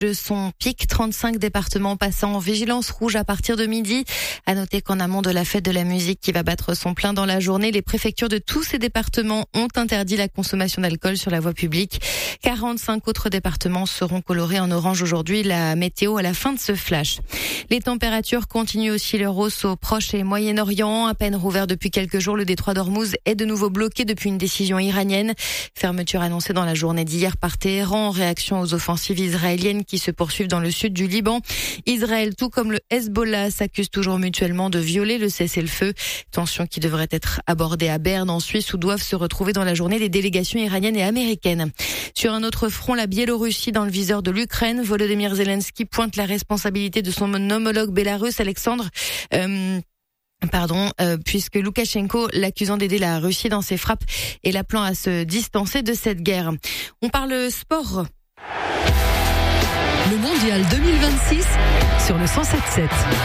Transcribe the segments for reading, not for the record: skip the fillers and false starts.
de son pic, 35 départements passant en vigilance rouge à partir de midi. À noter qu'en amont de la fête de la musique qui va battre son plein dans la journée, les préfectures de tous ces départements ont interdit la consommation d'alcool sur la voie publique. 45 autres départements seront colorés en orange aujourd'hui. La météo à la fin de ce flash. Les températures continuent aussi leur hausse au Proche et Moyen-Orient. À peine rouvert depuis quelques jours, le détroit d'Ormuz est de nouveau bloqué depuis une décision iranienne. Fermeture annoncée dans la journée d'hier par Téhéran en réaction aux offensives israéliennes qui se poursuivent dans le sud du Liban. Israël, tout comme le Hezbollah, s'accusent toujours mutuellement de violer le cessez-le-feu. Tension qui devrait être abordée à Berne, en Suisse, où doivent se retrouver dans la journée des délégations iraniennes et américaines. Sur un autre front, la Biélorussie dans le viseur de l'Ukraine. Volodymyr Zelensky pointe la responsabilité de son homologue bélarusse, Alexandre. Puisque Loukachenko, l'accusant d'aider la Russie dans ses frappes et l'appelant à se distancer de cette guerre. On parle sport. Le mondial 2026 sur le 107.7.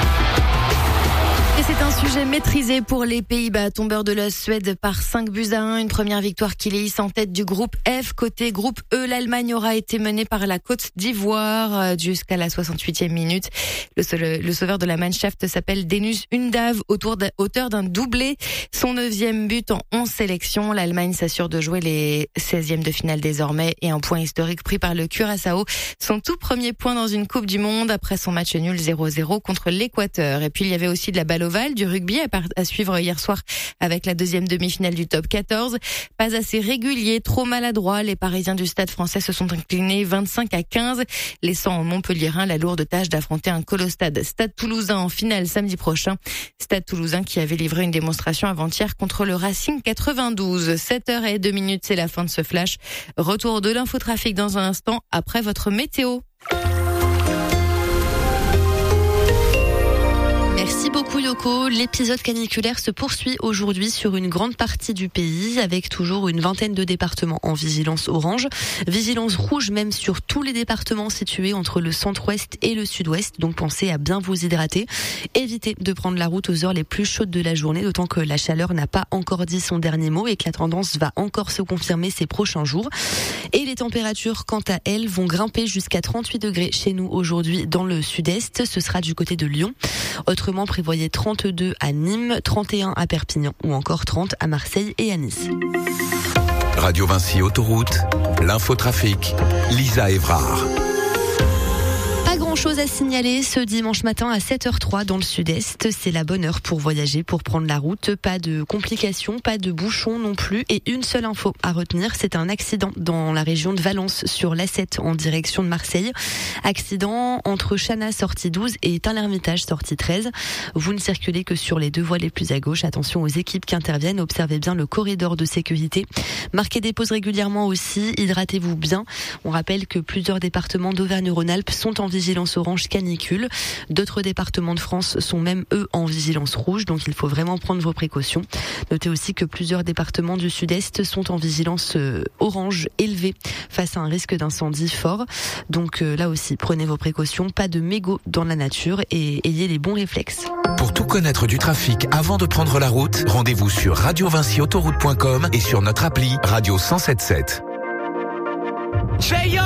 Et c'est un sujet maîtrisé pour les Pays-Bas, tombeurs de la Suède par 5-1. Une première victoire qui les hisse en tête du groupe F. Côté groupe E, l'Allemagne aura été menée par la Côte d'Ivoire jusqu'à la 68e minute. Le sauveur de la Mannschaft s'appelle Denus Undav, auteur d'un doublé. Son 9e but en 11 sélections. L'Allemagne s'assure de jouer les 16e de finale désormais et un point historique pris par le Curaçao. Son tout premier point dans une Coupe du Monde après son match nul 0-0 contre l'Équateur. Et puis il y avait aussi de la balle ovale, du rugby à suivre hier soir avec la deuxième demi-finale du top 14. Pas assez régulier, trop maladroit. Les Parisiens du Stade Français se sont inclinés 25-15, laissant aux Montpelliérains la lourde tâche d'affronter un colostade Stade Toulousain en finale samedi prochain. Stade Toulousain qui avait livré une démonstration avant-hier contre le Racing 92. 7h02, c'est la fin de ce flash. Retour de l'infotrafic dans un instant après votre météo. Merci beaucoup Yoko. L'épisode caniculaire se poursuit aujourd'hui sur une grande partie du pays avec toujours une vingtaine de départements en vigilance orange. Vigilance rouge même sur tous les départements situés entre le centre-ouest et le sud-ouest. Donc pensez à bien vous hydrater. Évitez de prendre la route aux heures les plus chaudes de la journée, d'autant que la chaleur n'a pas encore dit son dernier mot et que la tendance va encore se confirmer ces prochains jours. Et les températures, quant à elles, vont grimper jusqu'à 38 degrés chez nous aujourd'hui dans le sud-est. Ce sera du côté de Lyon. Autrement, prévoyez 32 à Nîmes, 31 à Perpignan ou encore 30 à Marseille et à Nice. Radio Vinci Autoroute, l'infotrafic, Lisa Évrard. Pas grand-chose à signaler ce dimanche matin à 7h03 dans le sud-est. C'est la bonne heure pour voyager, pour prendre la route. Pas de complications, pas de bouchons non plus. Et une seule info à retenir, c'est un accident dans la région de Valence sur l'A7 en direction de Marseille. Accident entre Chana sortie 12 et Tain-l'Hermitage sortie 13. Vous ne circulez que sur les deux voies les plus à gauche. Attention aux équipes qui interviennent. Observez bien le corridor de sécurité. Marquez des pauses régulièrement aussi. Hydratez-vous bien. On rappelle que plusieurs départements d'Auvergne-Rhône-Alpes sont en vigilance orange canicule. D'autres départements de France sont même eux en vigilance rouge, donc il faut vraiment prendre vos précautions. Notez aussi que plusieurs départements du sud-est sont en vigilance orange élevée face à un risque d'incendie fort. Donc là aussi, prenez vos précautions, pas de mégots dans la nature et ayez les bons réflexes. Pour tout connaître du trafic avant de prendre la route, rendez-vous sur radiovinciautoroute.com et sur notre appli Radio 107.7.